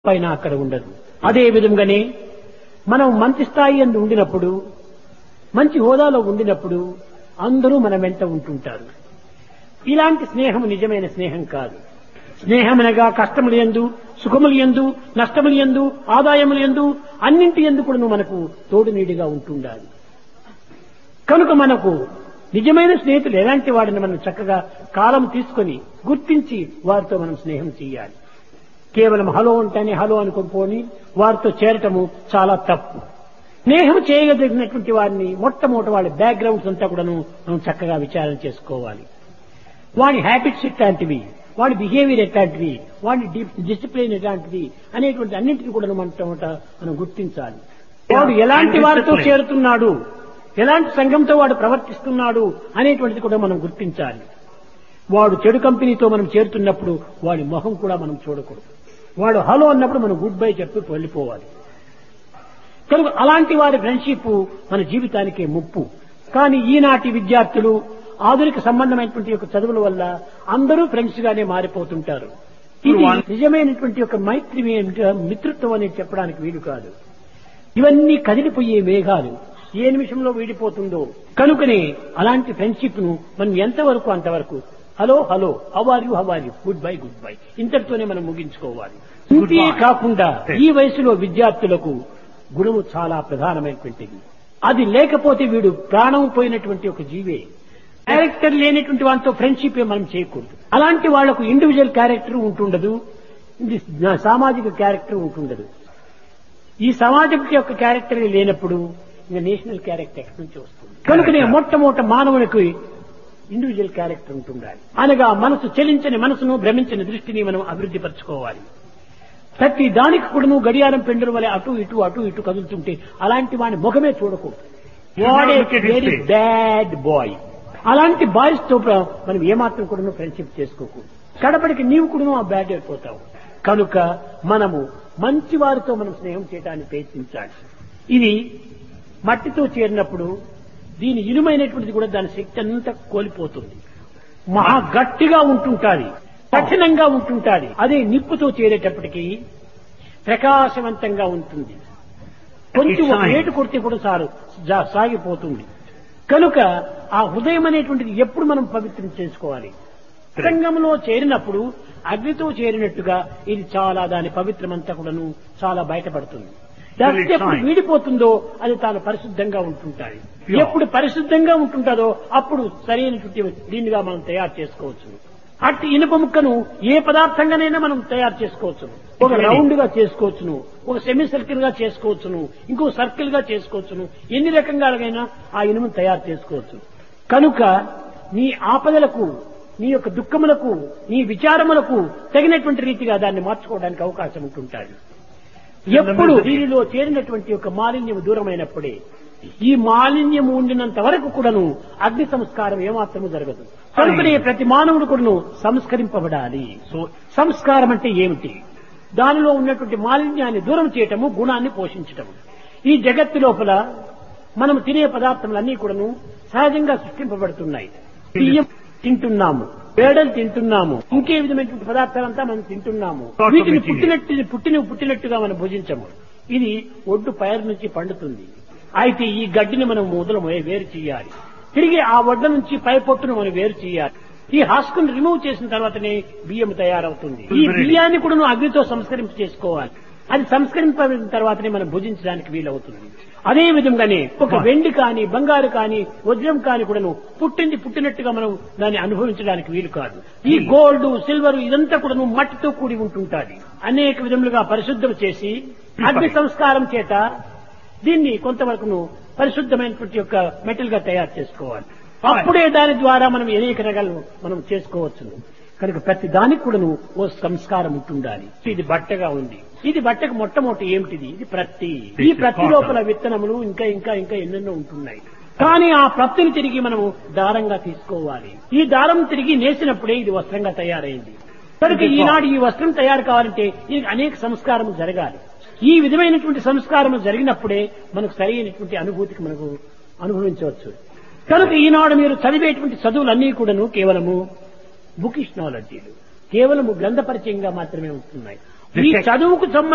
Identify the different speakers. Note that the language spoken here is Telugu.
Speaker 1: పైన అక్కడ ఉండదు. అదే విధంగానే మనం మంచి స్థాయి అందు ఉండినప్పుడు, మంచి హోదాలో ఉండినప్పుడు అందరూ మన వెంట ఉంటుంటారు. ఇలాంటి స్నేహం నిజమైన స్నేహం కాదు. స్నేహమనగా కష్టములు యందు, సుఖములు యందు, నష్టములు యందు, ఆదాయములు యందు, అన్నింటి యందు కూడా మనకు తోడు నీడిగా ఉంటుండాలి. కనుక మనకు నిజమైన స్నేహితులు ఎలాంటి వాడిని మనం చక్కగా కాలం తీసుకొని గుర్తించి వారితో మనం స్నేహం చేయాలి. కేవలం హలో ఉంటేనే హలో అనుకోని వారితో చేరటము చాలా తప్పు. స్నేహం చేయగలిగినటువంటి వారిని మొట్టమొదటి వాళ్ళ బ్యాక్గ్రౌండ్స్ అంతా కూడాను మనం చక్కగా విచారణ చేసుకోవాలి. వాడి హ్యాబిట్స్ ఎట్లాంటివి, వాడి బిహేవియర్ ఎట్లాంటివి, వాడి డిసిప్లిన్ ఎట్లాంటిది అనేటువంటి అన్నింటినీ కూడా మనం గుర్తించాలి. వాడు ఎలాంటి వారితో చేరుతున్నాడు, ఎలాంటి సంఘంతో వాడు ప్రవర్తిస్తున్నాడు అనేటువంటిది కూడా మనం గుర్తించాలి. వాడు చెడు కంపెనీతో మనం చేరుతున్నప్పుడు వాడి మొహం కూడా మనం చూడకూడదు. వాడు హలో అన్నప్పుడు మనం గుడ్ బై చెప్పి వెళ్ళిపోవాలి. కనుక అలాంటి వారి ఫ్రెండ్షిప్ మన జీవితానికే ముప్పు. కానీ ఈనాటి విద్యార్థులు ఆధునిక సంబంధమైనటువంటి యొక్క చదువుల వల్ల అందరూ ఫ్రెండ్స్ గానే మారిపోతుంటారు. ఇది నిజమైనటువంటి యొక్క మైత్రి మిత్రత్వం అనేది చెప్పడానికి వీలు కాదు. ఇవన్నీ కదిలిపోయే మేఘాలు, ఏ నిమిషంలో వీడిపోతుందో. కనుకనే అలాంటి ఫ్రెండ్షిప్ ను మనం ఎంతవరకు అంతవరకు హలో హలో హవారు గుడ్ బై ఇంతటితోనే మనం ముగించుకోవాలి. ఇంతే కాకుండా ఈ వయసులో విద్యార్థులకు గుణము చాలా ప్రధానమైనటువంటిది. అది లేకపోతే వీడు ప్రాణం పోయినటువంటి ఒక జీవే. క్యారెక్టర్ లేనటువంటి వాళ్ళతో ఫ్రెండ్షిప్ మనం చేయకూడదు. అలాంటి వాళ్లకు ఇండివిజువల్ క్యారెక్టర్ ఉంటుండదు, సామాజిక క్యారెక్టర్ ఉంటుండదు. ఈ సమాజం యొక్క క్యారెక్టర్ లేనప్పుడు ఇంకా నేషనల్ క్యారెక్టర్ ఎక్కడి నుంచి వస్తుంది? కనుకనే మొట్టమొదట మానవునికి ఇండివిజువల్ క్యారెక్టర్ ఉంటుండాలి. అనగా మనసు చలించని మనసును, భ్రమించని దృష్టిని మనం అభివృద్ధి పరచుకోవాలి. ప్రతి దానికి కూడా గడియారం పెండుల వలె అటు ఇటు కదులుతుంటే అలాంటి వాడి ముఖమే చూడకూడదు. వాడే వెరీ బ్యాడ్ బాయ్. అలాంటి బాయ్స్ తో మనం ఏమాత్రం కూడా ఫ్రెండ్షిప్ చేసుకోకూడదు. కడపడికి నీవు కూడా ఆ బ్యాడ్ అయిపోతావు. కనుక మనము మంచి వారితో మనం స్నేహం చేయడానికి ప్రయత్నించాలి. ఇది మట్టితో చేరినప్పుడు దీని ఇనుమైనటువంటిది కూడా దాని శక్తి అంతా కోల్పోతుంది. మహా గట్టిగా ఉంటుంటాది, కఠినంగా ఉంటుంటాది. అదే నిప్పుతో చేరేటప్పటికీ ప్రకాశవంతంగా ఉంటుంది. కొంచెం ఏటు కొడితే కూడా సాగిపోతుంది. కనుక ఆ హృదయం అనేటువంటిది ఎప్పుడు మనం పవిత్రం చేసుకోవాలి. సంగంలో చేరినప్పుడు అగ్నితో చేరినట్టుగా ఇది చాలా దాని పవిత్రమంతా కూడాను చాలా బయటపడుతుంది. ఎప్పుడు వీడిపోతుందో అది తాను పరిశుద్ధంగా ఉంటుంటాయి. ఎప్పుడు పరిశుద్ధంగా ఉంటుంటుందో అప్పుడు సరైనటువంటి దీనిగా మనం తయారు చేసుకోవచ్చు. అట్టి ఇనుప ముక్కను ఏ పదార్థంగానైనా మనం తయారు చేసుకోవచ్చును. ఒక రౌండ్ గా చేసుకోవచ్చును, ఒక సెమీ సర్కిల్ గా చేసుకోవచ్చును, ఇంకో సర్కిల్ గా చేసుకోవచ్చును. ఎన్ని రకంగాలైనా ఆ ఇనుమును తయారు చేసుకోవచ్చు. కనుక నీ ఆపదలకు, నీ యొక్క దుఃఖములకు, నీ విచారములకు తగినటువంటి రీతిగా దాన్ని మార్చుకోవడానికి అవకాశం ఉంటుంటాయి. ఎప్పుడు దీనిలో చేరినటువంటి యొక్క మాలిన్యం దూరమైనప్పుడే, ఈ మాలిన్యం ఉండినంత వరకు కూడాను అగ్ని సంస్కారం ఏమాత్రము జరగదు. కనుకనే ప్రతి మానవుడు కూడాను సంస్కరింపబడాలి. సో సంస్కారం అంటే ఏమిటి? దానిలో ఉన్నటువంటి మాలిన్యాన్ని దూరం చేయటము, గుణాన్ని పోషించటము. ఈ జగత్తు లోపల మనం తినే పదార్థములన్నీ కూడాను సహజంగా సృష్టింపబడుతున్నాయి. బియ్యం తింటున్నాము, పేడలు తింటున్నాము, ఇంకే విధమైనటువంటి పదార్థాలంతా మనం తింటున్నాము. వీటిని పుట్టినట్టుగా మనం భుజించము. ఇది ఒడ్డు పైరు నుంచి పండుతుంది. అయితే ఈ గడ్డిని మనం మొదలు వేరు చేయాలి. తిరిగి ఆ వడ్డ నుంచి పై పొట్టును మనం వేరు చేయాలి. ఈ హస్కును రిమూవ్ చేసిన తర్వాతనే బియ్యం తయారవుతుంది. ఈ బియ్యాన్ని కూడా అగ్నితో సంస్కరింప చేసుకోవాలి. అది సంస్కరింపబడిన తర్వాతనే మనం భుజించడానికి వీలవుతుంది. అదే విధంగానే ఒక వెండి కాని, బంగారు కాని, వజ్రం కాని కూడాను పుట్టినట్టుగా మనం దాన్ని అనుభవించడానికి వీలు కాదు. ఈ గోల్డ్, సిల్వర్ ఇదంతా కూడాను మట్టితో కూడి ఉంటుంటాది. అనేక విధములుగా పరిశుద్ధం చేసి అగ్ని సంస్కారం చేత దీన్ని కొంతవరకు పరిశుద్ధమైనటువంటి యొక్క మెటల్ గా తయారు చేసుకోవాలి. అప్పుడే దాని ద్వారా మనం అనేక రకాలు మనం చేసుకోవచ్చు. కనుక ప్రతి దానికి కూడాను ఓ సంస్కారం ఉంటుండాలి. ఇది బట్టగా ఉంది. ఇది బట్టకు మొట్టమొదటి ఏమిటిది? ఇది ప్రత్తి. ఈ ప్రత్తి లోపల విత్తనములు ఇంకా ఎన్నెన్నో ఉంటున్నాయి. కానీ ఆ ప్రత్తిని తిరిగి మనము దారంగా తీసుకోవాలి. ఈ దారం తిరిగి నేసినప్పుడే ఇది వస్త్రంగా తయారైంది. కనుక ఈనాడు ఈ వస్త్రం తయారు కావాలంటే దీనికి అనేక సంస్కారం జరగాలి. ఈ విధమైనటువంటి సంస్కారం జరిగినప్పుడే మనకు సరైనటువంటి అనుభూతికి మనకు అనుభవించవచ్చు. కనుక ఈనాడు మీరు చదివేటువంటి చదువులన్నీ కూడాను కేవలము బుకిష్ నాలెడ్జీలు, కేవలము గ్రంథ పరిచయంగా మాత్రమే ఉంటున్నాయి. ఈ చదువుకు